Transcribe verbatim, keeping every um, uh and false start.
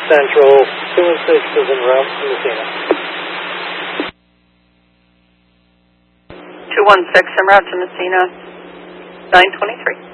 Central, two one six is en route to Messina. two one six en route to Messina, nine twenty-three.